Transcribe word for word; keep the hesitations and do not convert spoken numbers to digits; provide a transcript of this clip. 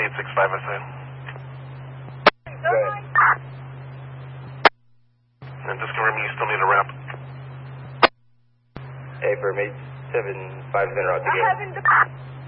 eight six five, I say. Go ahead. And just confirm you still need a ramp. Hey, for eight seven five, center out to get.